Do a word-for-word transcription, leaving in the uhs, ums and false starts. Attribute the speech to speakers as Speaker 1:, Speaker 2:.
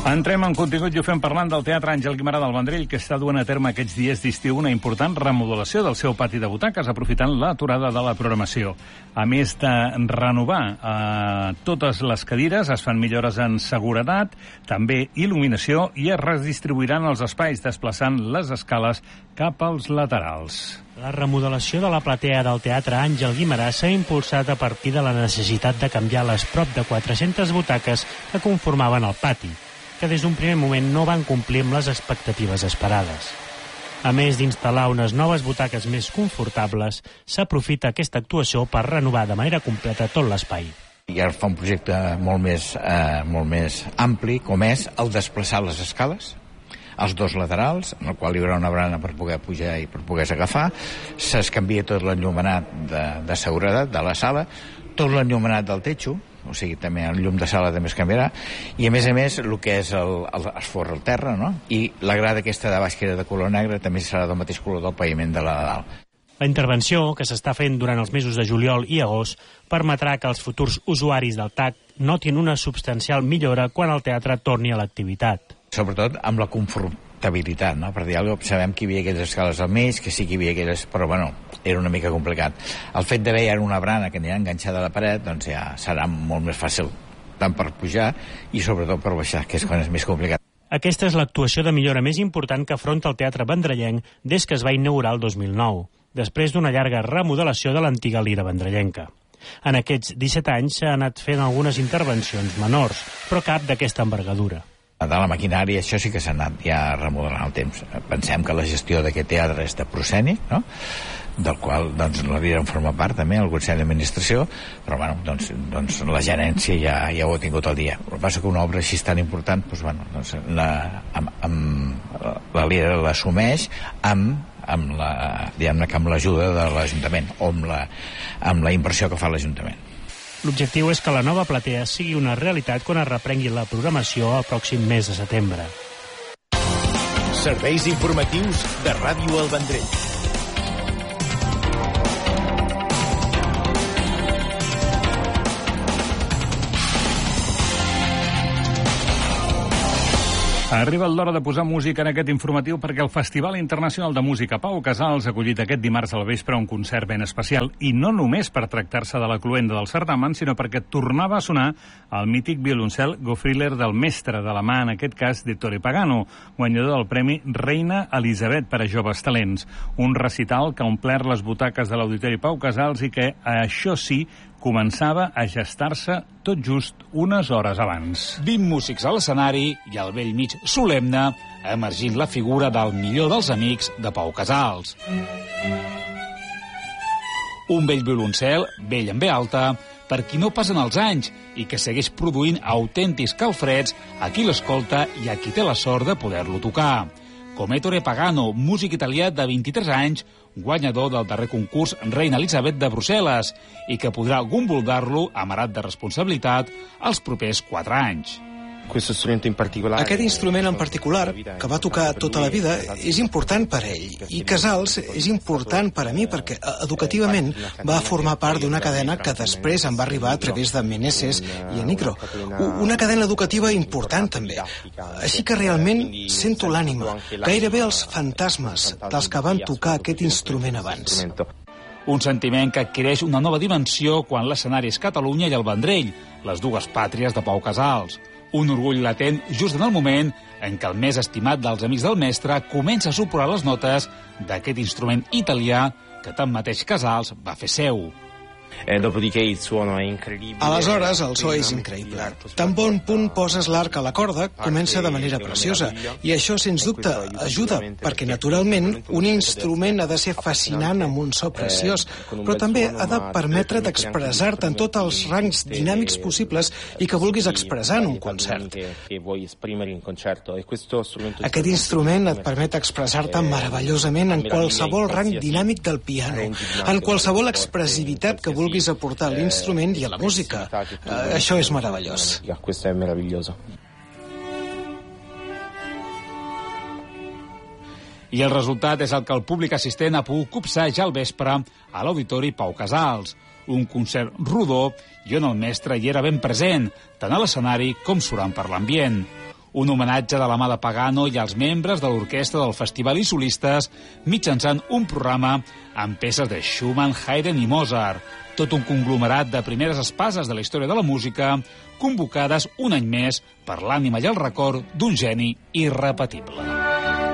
Speaker 1: Entrem en contingut i ho fem parlant del Teatre Àngel Guimerà del Vendrell, que està duent a terme aquests dies d'estiu una important remodelació del seu pati de butaques, aprofitant l'aturada de la programació. A més de renovar eh, totes les cadires, es fan millores en seguretat, també il·luminació, i es redistribuiran els espais, desplaçant les escales cap als laterals.
Speaker 2: La remodelació de la platea del Teatre Àngel Guimerà s'ha impulsat a partir de la necessitat de canviar les prop de quatre-centes butaques que conformaven el pati, que des d'un primer moment no van complir amb les expectatives esperades. A més d'instal·lar unes noves butaques més confortables, s'aprofita aquesta actuació per renovar de manera completa tot l'espai.
Speaker 3: I ara fa un projecte molt més, eh, molt més ampli, com és el desplaçar les escales, els dos laterals, en el qual hi haurà una barana per poder pujar i per poder agafar. Es canvia tot l'enllumenat de, de seguretat de la sala, tot l'enllumenat del techo, o sigui, també el llum de sala també es canviarà, i a més a més el que és el, el, el forre al terra, no? I la grada aquesta de baix, que era de color negre, també serà del mateix color del paviment de la de dalt.
Speaker 2: La intervenció, que s'està fent durant els mesos de juliol i agost, permetrà que els futurs usuaris del T A C notin una substancial millora quan el teatre torni a l'activitat.
Speaker 3: Sobretot amb la confortabilitat, no? Per dir alguna cosa, sabem que hi havia aquelles escales al mig, que sí que hi havia aquelles, però bueno, era una mica complicat. El fet d'haver ja una brana que anirà enganxada a la paret, doncs ja serà molt més fàcil, tant per pujar i sobretot per baixar, que és quan és més complicat.
Speaker 2: Aquesta és l'actuació de millora més important que afronta el Teatre Vendrellenc des que es va inaugurar el dos mil nou, després d'una llarga remodelació de l'antiga lira vendrellenca. En aquests disset anys s'ha anat fent algunes intervencions menors, però cap d'aquesta envergadura.
Speaker 3: De la maquinària, això sí que s'ha anat ja remodelant el temps. Pensem que la gestió d'aquest teatre és de Proscènic, no? Del qual doncs, la Lira en forma part també, el Consell d'Administració, però bueno, doncs, doncs la gerència ja, ja ho ha tingut al dia. El que passa que una obra així tan important, doncs, bueno, doncs, la, amb, amb, la Lira l'assumeix amb, amb la, diguem-ne que amb l'ajuda de l'Ajuntament, o amb la, amb la inversió que fa l'Ajuntament.
Speaker 2: L'objectiu és que la nova platea sigui una realitat quan es reprengui la programació el pròxim mes de setembre.
Speaker 4: Serveis informatius de Ràdio El Vendrell.
Speaker 1: Arriba l'hora de posar música en aquest informatiu perquè el Festival Internacional de Música Pau Casals ha acollit aquest dimarts al vespre un concert ben especial, i no només per tractar-se de la cloenda del certamen, sinó perquè tornava a sonar el mític violoncel Gofriller del Mestre, de la mà, en aquest cas, d'Ettore Pagano, guanyador del Premi Reina Elisabet per a joves talents. Un recital que ha omplert les butaques de l'Auditori Pau Casals i que, això sí, començava a gestar-se tot just unes hores abans.
Speaker 5: vint músics a l'escenari i al vell mig solemne, emergint la figura del millor dels amics de Pau Casals. Un vell violoncel, vell en ve alta, per qui no passen els anys i que segueix produint autèntics calfreds a qui l'escolta i a qui té la sort de poder-lo tocar. Com Ettore Pagano, músic italià de vint-i-tres anys, guanyador del darrer concurs Reina Elisabet de Brussel·les, i que podrà gomboldar-lo, amarat de responsabilitat, els propers quatre anys.
Speaker 6: Aquest instrument en particular, que va tocar tota la vida, és important per ell. I Casals és important per a mi perquè, educativament, va formar part d'una cadena que després em va arribar a través de Meneses i Enigro. Una cadena educativa important, també. Així que realment sento l'ànima, gairebé els fantasmes dels que van tocar aquest instrument abans.
Speaker 5: Un sentiment que adquireix una nova dimensió quan l'escenari és Catalunya i el Vendrell, les dues pàtries de Pau Casals. Un orgull latent just en el moment en què el més estimat dels amics del mestre comença a supurar les notes d'aquest instrument italià que tanmateix Casals va fer seu.
Speaker 6: Aleshores, el so és increïble. Tan bon punt poses l'arc a la corda, comença de manera preciosa. I això, sens dubte, ajuda, perquè, naturalment, un instrument ha de ser fascinant amb un so preciós, però també ha de permetre't expressar-te en tots els rangs dinàmics possibles i que vulguis expressar en un concert. Aquest instrument et permet expressar-te meravellosament en qualsevol rang dinàmic del piano, en qualsevol expressivitat que vulguis aportar a l'instrument i a la música. Uh, això és meravellós.
Speaker 5: I el resultat és el que el públic assistent ha pogut copsar ja al vespre a l'Auditori Pau Casals. Un concert rodó i on el mestre hi era ben present, tant a l'escenari com surant per l'ambient. Un homenatge de la mà de Pagano i als membres de l'orquestra del festival i solistes mitjançant un programa amb peces de Schumann, Haydn i Mozart. Tot un conglomerat de primeres espases de la història de la música, convocades un any més per l'ànima i el record d'un geni irrepetible.